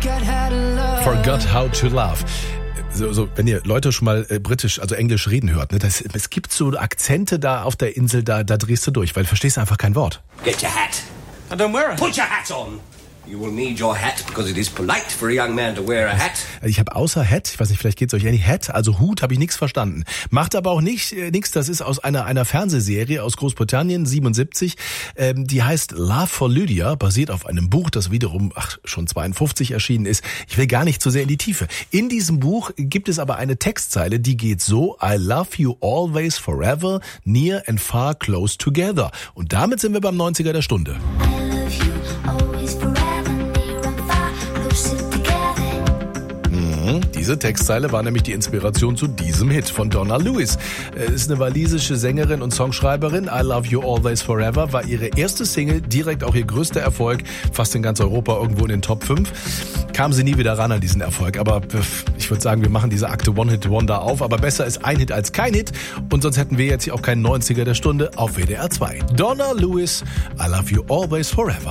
Forgot How to Love. So, wenn ihr Leute schon mal britisch, also Englisch reden hört, ne, es gibt so Akzente da auf der Insel, da drehst du durch, weil du verstehst einfach kein Wort. Get your hat. I don't wear it. Put your hat on. You will need your hat because it is polite for a young man to wear a hat. Ich habe außer Hat, ich weiß nicht, vielleicht geht's euch ähnlich, Hat, also Hut, habe ich nichts verstanden. Macht aber auch nichts, das ist aus einer Fernsehserie aus Großbritannien, 77, die heißt Love for Lydia, basiert auf einem Buch, das wiederum, schon 52 erschienen ist. Ich will gar nicht so sehr in die Tiefe. In diesem Buch gibt es aber eine Textzeile, die geht so: I love you always, forever, near and far, close together. Und damit sind wir beim 90er der Stunde. Diese Textzeile war nämlich die Inspiration zu diesem Hit von Donna Lewis. Ist eine walisische Sängerin und Songschreiberin. I Love You Always Forever war ihre erste Single, direkt auch ihr größter Erfolg, fast in ganz Europa irgendwo in den Top 5. Kam sie nie wieder ran an diesen Erfolg, aber ich würde sagen, wir machen diese Akte One-Hit-Wonder auf, aber besser ist ein Hit als kein Hit und sonst hätten wir jetzt hier auch keinen 90er der Stunde auf WDR 2. Donna Lewis, I Love You Always Forever.